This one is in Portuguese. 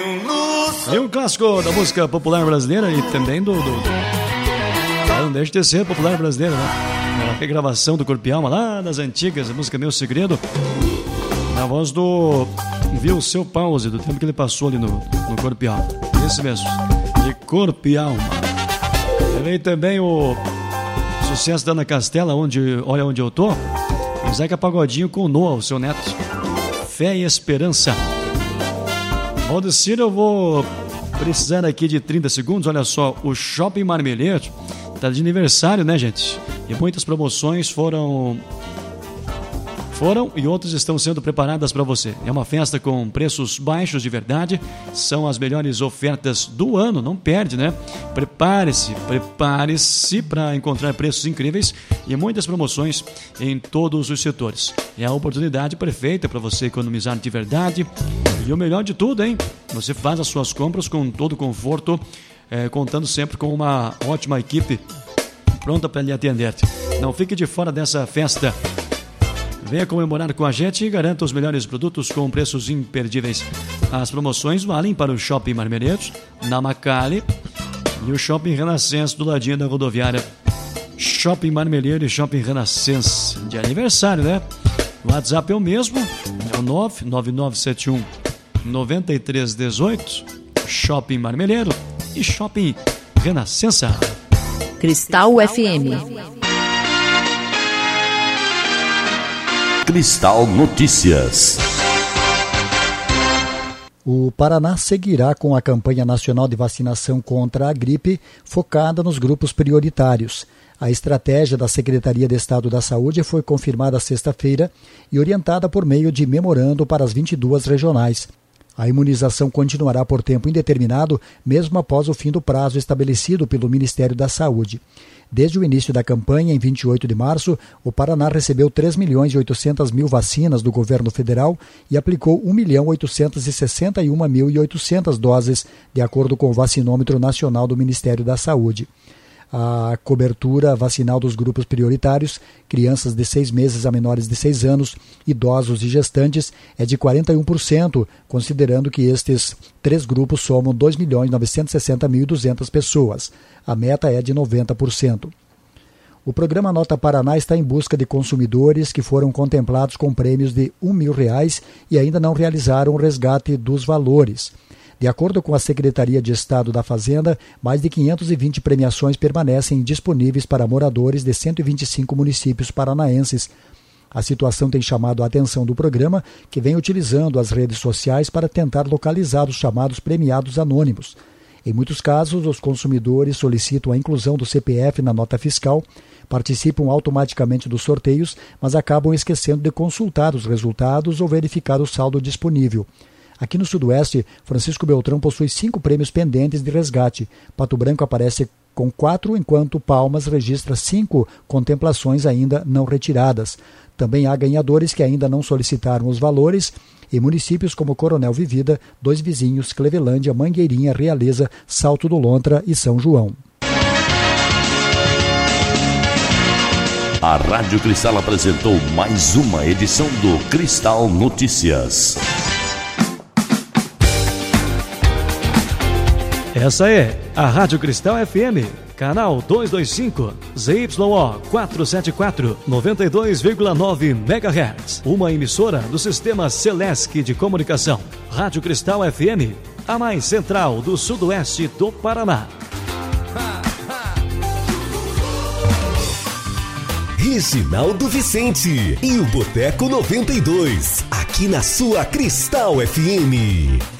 E um clássico da música popular brasileira e também não deixa de ser popular brasileira, né? Uma regravação do Corpo e Alma lá das antigas, a música Meu Segredo, na voz do Vilceu Pause, do tempo que ele passou ali no Corpo e Alma. Esse mesmo, de Corpo e Alma. E veio também o sucesso da Ana Castela, Olha Onde Eu Tô, o Zeca Pagodinho com o Noah, o seu neto. Fé e Esperança. Valdecir, eu vou precisar aqui de 30 segundos. Olha só, o Shopping Marmeleiro tá de aniversário, né, gente? E muitas promoções foram e outras estão sendo preparadas para você. É uma festa com preços baixos de verdade, são as melhores ofertas do ano, não perde, né? Prepare-se para encontrar preços incríveis e muitas promoções em todos os setores. É a oportunidade perfeita para você economizar de verdade. E o melhor de tudo, hein? Você faz as suas compras com todo conforto, contando sempre com uma ótima equipe pronta para lhe atender. Não fique de fora dessa festa. Venha comemorar com a gente e garanta os melhores produtos com preços imperdíveis. As promoções valem para o Shopping Marmeleiro, na Macale, e o Shopping Renascença do ladinho da rodoviária. Shopping Marmeleiro e Shopping Renascença. De aniversário, né? O WhatsApp é o mesmo, é o 99971-9318. Shopping Marmeleiro e Shopping Renascença. Cristal FM. Cristal Notícias. O Paraná seguirá com a campanha nacional de vacinação contra a gripe, focada nos grupos prioritários. A estratégia da Secretaria de Estado da Saúde foi confirmada sexta-feira e orientada por meio de memorando para as 22 regionais. A imunização continuará por tempo indeterminado, mesmo após o fim do prazo estabelecido pelo Ministério da Saúde. Desde o início da campanha, em 28 de março, o Paraná recebeu 3.800.000 vacinas do governo federal e aplicou 1.861.800 doses, de acordo com o vacinômetro nacional do Ministério da Saúde. A cobertura vacinal dos grupos prioritários, crianças de 6 meses a menores de 6 anos, idosos e gestantes, é de 41%, considerando que estes 3 grupos somam 2.960.200 pessoas. A meta é de 90%. O programa Nota Paraná está em busca de consumidores que foram contemplados com prêmios de R$1.000 e ainda não realizaram o resgate dos valores. De acordo com a Secretaria de Estado da Fazenda, mais de 520 premiações permanecem disponíveis para moradores de 125 municípios paranaenses. A situação tem chamado a atenção do programa, que vem utilizando as redes sociais para tentar localizar os chamados premiados anônimos. Em muitos casos, os consumidores solicitam a inclusão do CPF na nota fiscal, participam automaticamente dos sorteios, mas acabam esquecendo de consultar os resultados ou verificar o saldo disponível. Aqui no Sudoeste, Francisco Beltrão possui 5 prêmios pendentes de resgate. Pato Branco aparece com 4, enquanto Palmas registra 5 contemplações ainda não retiradas. Também há ganhadores que ainda não solicitaram os valores e municípios como Coronel Vivida, Dois Vizinhos, Clevelândia, Mangueirinha, Realeza, Salto do Lontra e São João. A Rádio Cristal apresentou mais uma edição do Cristal Notícias. Essa é a Rádio Cristal FM, canal 225, ZYO 474, 92,9 MHz. Uma emissora do Sistema Celesc de Comunicação. Rádio Cristal FM, a mais central do sudoeste do Paraná. Reginaldo Vicente e o Boteco 92, aqui na sua Cristal FM.